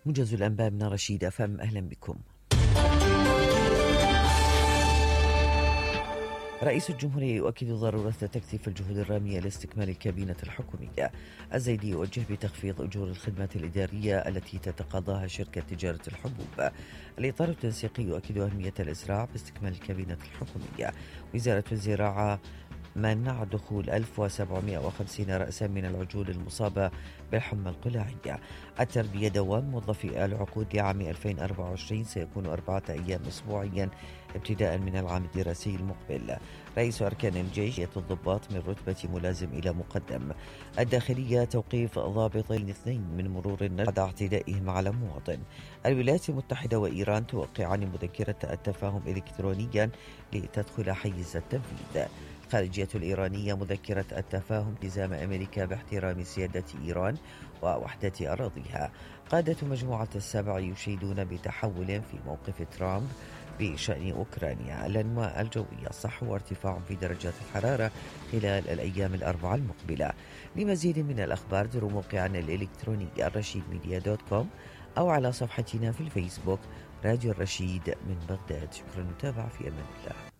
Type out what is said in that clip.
موجز الأنباء من رشيد أفهم، أهلا بكم. رئيس الجمهورية يؤكد ضرورة تكثيف الجهود الرامية لاستكمال الكابينة الحكومية. الزيدي يوجه بتخفيض أجور الخدمات الإدارية التي تتقاضاها شركة تجارة الحبوب. الإطار التنسيقي يؤكد أهمية الإسراع باستكمال الكابينة الحكومية. وزارة الزراعة منع دخول 1750 رأسا من العجول المصابة بالحمى القلاعية. التربية دوام موظفي العقود لعام 2024 سيكون 4 أيام أسبوعيا ابتداء من العام الدراسي المقبل. رئيس أركان الجيش الضباط من رتبة ملازم إلى مقدم. الداخلية توقيف ضابطين 2 من مرور النجم بعد اعتدائهم على مواطن. الولايات المتحدة وإيران توقعان مذكرة التفاهم إلكترونيا لتدخل حيز التنفيذ. الخارجية الإيرانية مذكرة التفاهم التزام أمريكا باحترام سيادة إيران ووحدة أراضيها. قادة مجموعة السبع يشيدون بتحول في موقف ترامب بشأن أوكرانيا. الأنواع الجوية صحو وارتفاع في درجات الحرارة خلال الأيام الأربعة المقبلة. لمزيد من الأخبار زوروا موقعنا الإلكتروني الرشيدميديا.com أو على صفحتنا في الفيسبوك راديو الرشيد من بغداد. شكرا، نتابع في أمان الله.